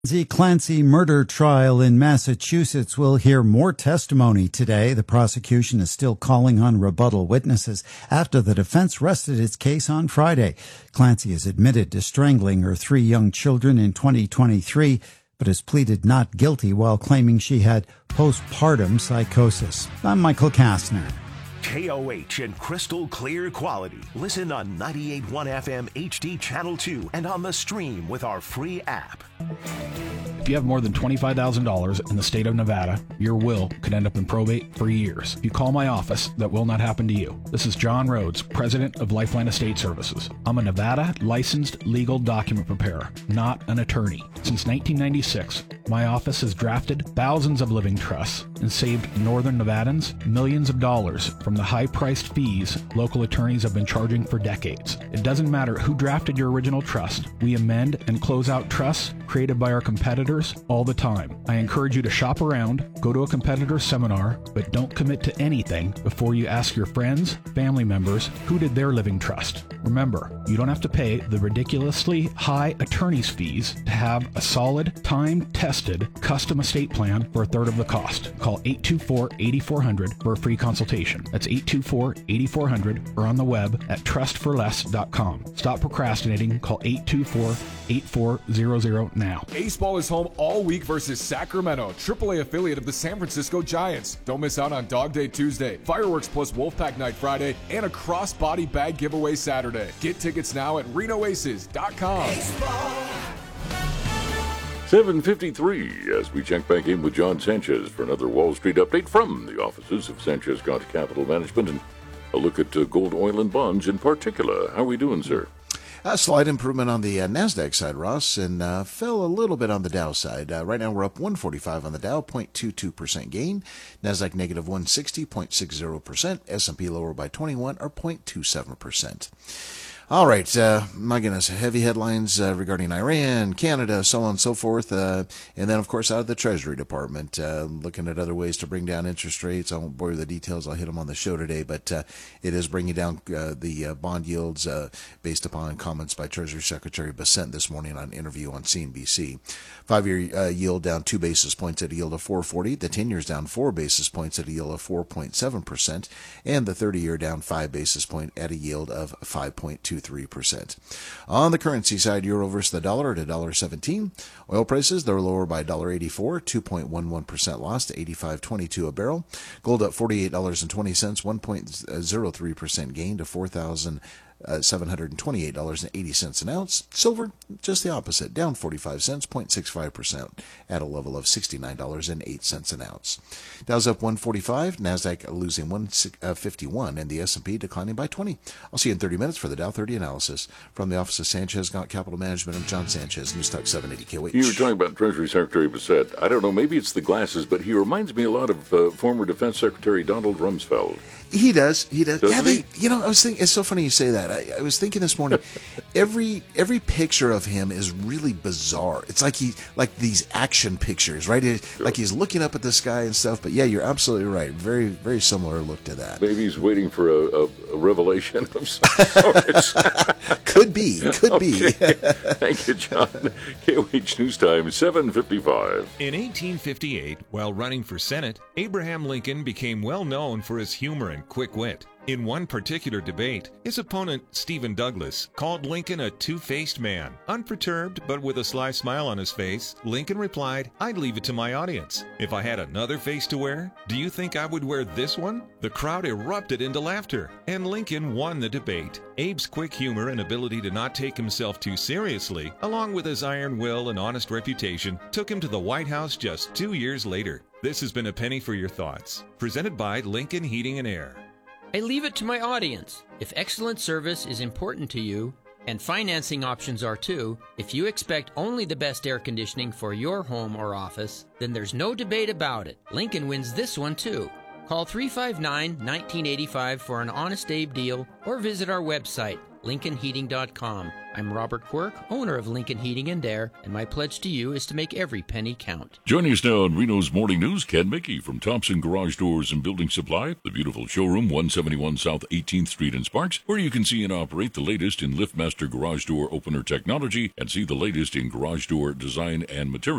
The Clancy murder trial in Massachusetts will hear more testimony today. The prosecution is still calling on rebuttal witnesses after the defense rested its case on Friday. Clancy has admitted to strangling her 3 young children in 2023, but has pleaded not guilty while claiming she had postpartum psychosis. I'm Michael Kastner. KOH and crystal clear quality. Listen on 98.1 FM HD Channel 2 and on the stream with our free app. If you have more than $25,000 in the state of Nevada, your will could end up in probate for years. If you call my office, that will not happen to you. This is John Rhodes, president of Lifeline Estate Services. I'm a Nevada licensed legal document preparer, not an attorney. Since 1996, my office has drafted thousands of living trusts and saved Northern Nevadans millions of dollars from the high-priced fees local attorneys have been charging for decades. It doesn't matter who drafted your original trust. We amend and close out trusts created by our competitors all the time. I encourage you to shop around, go to a competitor seminar, but don't commit to anything before you ask your friends, family members, who did their living trust. Remember, you don't have to pay the ridiculously high attorney's fees to have a solid, time-tested, custom estate plan for a third of the cost. Call 824-8400 for a free consultation. That's 824-8400 or on the web at trustforless.com. Stop procrastinating. Call 824-8400 now. Ace Ball is home all week versus Sacramento, AAA affiliate of the San Francisco Giants. Don't miss out on Dog Day Tuesday, Fireworks plus Wolfpack Night Friday, and a crossbody bag giveaway Saturday. Get tickets now at RenoAces.com. 7:53 as we check back in with John Sanchez for another Wall Street update from the offices of Sanchez Scott Capital Management and a look at gold, oil, and bonds in particular. How are we doing, sir? A slight improvement on the NASDAQ side, Ross, and fell a little bit on the Dow side. Right now we're up 145 on the Dow, 0.22% gain. NASDAQ negative 160, 0.60%. S&P lower by 21 or 0.27%. All right, my goodness, heavy headlines regarding Iran, Canada, so on and so forth. And then, of course, out of the Treasury Department, looking at other ways to bring down interest rates. I won't bore you with the details. I'll hit them on the show today. But it is bringing down the bond yields based upon comments by Treasury Secretary Bessent this morning on an interview on CNBC. 5-year yield down 2 basis points at a yield of 4.40. The 10-year's down 4 basis points at a yield of 4.7%. And the 30-year down 5 basis points at a yield of 5.23%. On the currency side, euro versus the dollar at $1.17. Oil prices, they're lower by $1.84, 2.11% loss to $85.22 a barrel. Gold up $48.20, 1.03% gain to $4,728.80 an ounce. Silver, just the opposite, down 45 cents, 0.65% at a level of $69.08 an ounce. Dow's up 145, NASDAQ losing 151, and the S&P declining by 20. I'll see you in 30 minutes for the Dow 30 analysis. From the office of Sanchez Scott Capital Management, I'm John Sanchez, News Talk 780 KOH. You were talking about Treasury Secretary Bessent. I don't know, maybe it's the glasses, but he reminds me a lot of former Defense Secretary Donald Rumsfeld. He does. Doesn't Yeah, he? I was thinking. It's so funny you say that. I was thinking this morning. every picture of him is really bizarre. It's like these action pictures, right? Sure. Like he's looking up at the sky and stuff. But yeah, you're absolutely right. Very, very similar look to that. Maybe he's waiting for a revelation of some sort. Could be. Thank you, John. KOH News Time, 7:55. In 1858, while running for Senate, Abraham Lincoln became well known for his humor and quick wit. In one particular debate, his opponent, Stephen Douglas, called Lincoln a two-faced man. Unperturbed, but with a sly smile on his face, Lincoln replied, "I'd leave it to my audience. If I had another face to wear, do you think I would wear this one?" The crowd erupted into laughter, and Lincoln won the debate. Abe's quick humor and ability to not take himself too seriously, along with his iron will and honest reputation, took him to the White House just 2 years later. This has been A Penny for Your Thoughts, presented by Lincoln Heating and Air. I leave it to my audience. If excellent service is important to you, and financing options are too, if you expect only the best air conditioning for your home or office, then there's no debate about it. Lincoln wins this one too. Call 359-1985 for an Honest Abe deal or visit our website, LincolnHeating.com. I'm Robert Quirk, owner of Lincoln Heating and Air, and my pledge to you is to make every penny count. Joining us now on Reno's Morning News, Ken Mickey from Thompson Garage Doors and Building Supply, the beautiful showroom, 171 South 18th Street in Sparks, where you can see and operate the latest in LiftMaster garage door opener technology and see the latest in garage door design and material.